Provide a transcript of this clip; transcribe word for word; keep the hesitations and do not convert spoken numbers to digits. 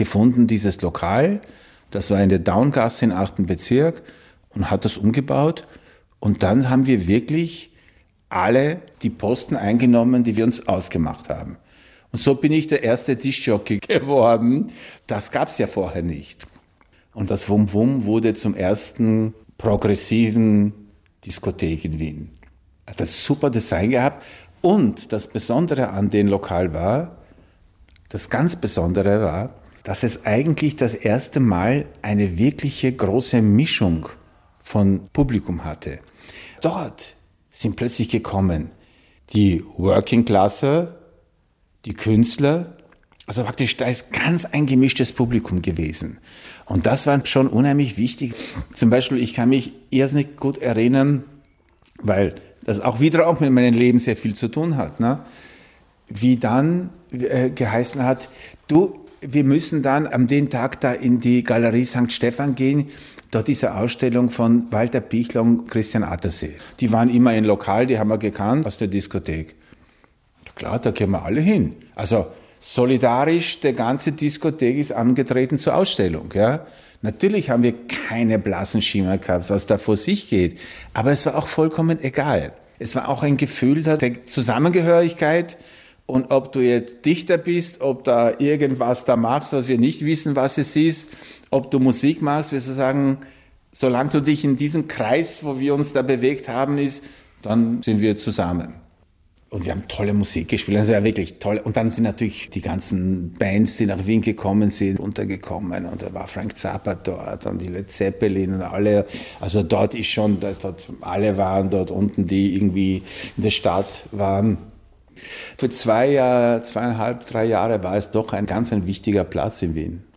gefunden, dieses Lokal. Das war in der Daungasse im achten Bezirk und hat das umgebaut. Und dann haben wir wirklich alle die Posten eingenommen, die wir uns ausgemacht haben. Und so bin ich der erste Diskjockey geworden. Das gab es ja vorher nicht. Und das Wum Wum wurde zum ersten progressiven Diskothek in Wien. Hat das super Design gehabt. Und das Besondere an dem Lokal war, das ganz Besondere war, dass es eigentlich das erste Mal eine wirkliche große Mischung von Publikum hatte. Dort sind plötzlich gekommen die Working Classe, die Künstler, also praktisch da ist ganz ein gemischtes Publikum gewesen. Und das war schon unheimlich wichtig. Zum Beispiel, ich kann mich irrsinnig gut erinnern, weil das auch wieder auch mit meinem Leben sehr viel zu tun hat, ne? Wie dann äh, geheißen hat, du, wir müssen dann am den Tag da in die Galerie Sankt Stephan gehen, dort diese Ausstellung von Walter Pichler und Christian Attersee. Die waren immer ein Lokal, die haben wir gekannt aus der Diskothek. Klar, da gehen wir alle hin. Also solidarisch, der ganze Diskothek ist angetreten zur Ausstellung. Ja. Natürlich haben wir keine blassen Schimmer gehabt, was da vor sich geht. Aber es war auch vollkommen egal. Es war auch ein Gefühl der Zusammengehörigkeit. Und ob du jetzt Dichter bist, ob da irgendwas da machst, was wir nicht wissen, was es ist, ob du Musik machst, wirst du sagen, solange du dich in diesem Kreis, wo wir uns da bewegt haben, ist, dann sind wir zusammen. Und wir haben tolle Musik gespielt, also ja wirklich toll. Und dann sind natürlich die ganzen Bands, die nach Wien gekommen sind, untergekommen. Und da war Frank Zappa dort und die Led Zeppelin und alle. Also dort ist schon, dort, alle waren dort unten, die irgendwie in der Stadt waren. Für zwei, zweieinhalb, drei Jahre war es doch ein ganz ein wichtiger Platz in Wien.